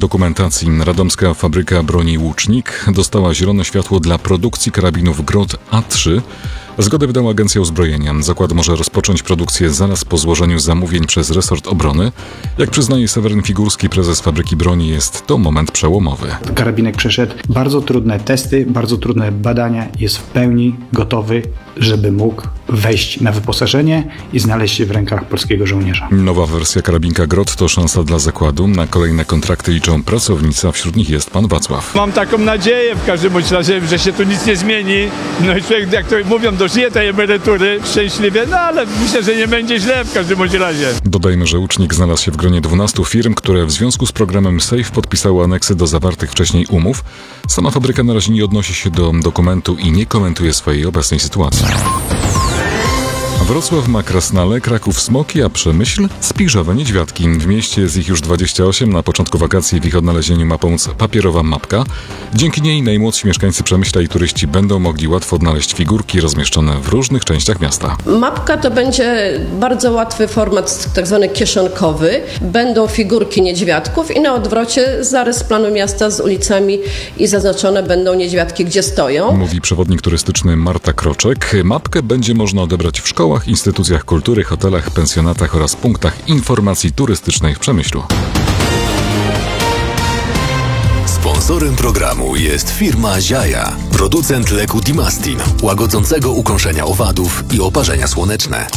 dokumentacji. Radomska fabryka broni Łucznik dostała zielone światło dla produkcji karabinów Grot A3. Zgodę wydała Agencja Uzbrojenia. Zakład może rozpocząć produkcję zaraz po złożeniu zamówień przez resort obrony. Jak przyznaje Seweryn Figurski, prezes fabryki broni, jest to moment przełomowy. Karabinek przeszedł bardzo trudne testy, bardzo trudne badania. Jest w pełni gotowy, żeby mógł wejść na wyposażenie i znaleźć się w rękach polskiego żołnierza. Nowa wersja karabinka Grot to szansa dla zakładu. Na kolejne kontrakty liczą pracownicy, a wśród nich jest pan Wacław. Mam taką nadzieję w każdym bądź razie, że się tu nic nie zmieni. No i człowiek, jak to mówią, dożyje tej emerytury szczęśliwie, no ale myślę, że nie będzie źle w każdym bądź razie. Dodajmy, że Łucznik znalazł się w gronie 12 firm, które w związku z programem SAFE podpisały aneksy do zawartych wcześniej umów. Sama fabryka na razie nie odnosi się do dokumentu i nie komentuje swojej obecnej sytuacji. Wrocław ma krasnale, Kraków smoki, a Przemyśl spiżowe niedźwiadki. W mieście jest ich już 28. Na początku wakacji w ich odnalezieniu ma pomóc papierowa mapka. Dzięki niej najmłodsi mieszkańcy Przemyśla i turyści będą mogli łatwo odnaleźć figurki rozmieszczone w różnych częściach miasta. Mapka to będzie bardzo łatwy format, tak zwany kieszonkowy. Będą figurki niedźwiadków i na odwrocie zarys planu miasta z ulicami i zaznaczone będą niedźwiadki, gdzie stoją. Mówi przewodnik turystyczny Marta Kroczek. Mapkę będzie można odebrać w szkołach, instytucjach kultury, hotelach, pensjonatach oraz punktach informacji turystycznej w Przemyślu. Sponsorem programu jest firma Ziaja, producent leku Dimastin, łagodzącego ukąszenia owadów i oparzenia słoneczne.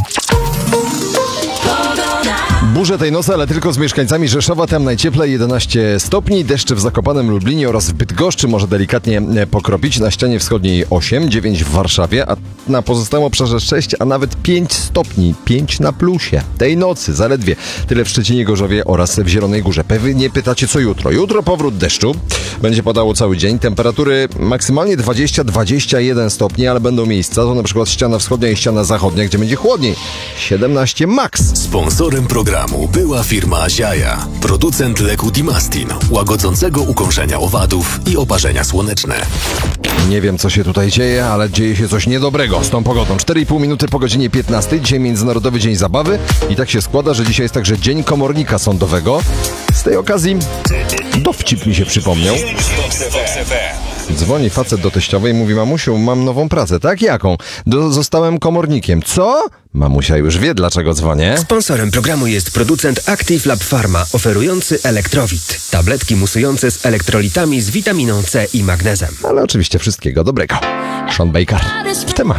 Burze tej nocy, ale tylko z mieszkańcami Rzeszowa. Tam najcieplej 11 stopni. Deszcze w Zakopanem, Lublinie oraz w Bydgoszczy może delikatnie pokropić. Na ścianie wschodniej 8, 9 w Warszawie, a na pozostałym obszarze 6, a nawet 5 stopni. 5 na plusie. Tej nocy zaledwie. Tyle w Szczecinie, Gorzowie oraz w Zielonej Górze. Pewnie pytacie, co jutro. Jutro powrót deszczu. Będzie padało cały dzień. Temperatury maksymalnie 20-21 stopni, ale będą miejsca. To na przykład ściana wschodnia i ściana zachodnia, gdzie będzie chłodniej. 17 max. Sponsorem programu była firma Ziaja, producent leku Dimastin, łagodzącego ukąszenia owadów i oparzenia słoneczne. Nie wiem, co się tutaj dzieje, ale dzieje się coś niedobrego z tą pogodą. 4,5 minuty po godzinie 15. Dzisiaj Międzynarodowy Dzień Zabawy i tak się składa, że dzisiaj jest także Dzień Komornika Sądowego. Z tej okazji dowcip mi się przypomniał. Dzwoni facet do teściowej i mówi: mamusiu, mam nową pracę. Tak, jaką? Zostałem komornikiem. Co? Mamusia już wie, dlaczego dzwonię. Sponsorem programu jest producent Active Lab Pharma, oferujący Elektrowit. Tabletki musujące z elektrolitami z witaminą C i magnezem. Ale oczywiście wszystkiego dobrego. Sean Baker w temacie.